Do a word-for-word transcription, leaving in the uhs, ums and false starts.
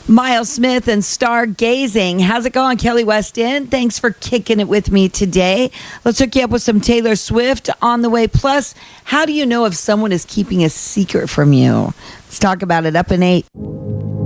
Miles Smith and Stargazing. How's it going, Kelly West End? Thanks for kicking it with me today. Let's hook you up with some Taylor Swift on the way. Plus, how do you know if someone is keeping a secret from you? Let's talk about it. Up in eight.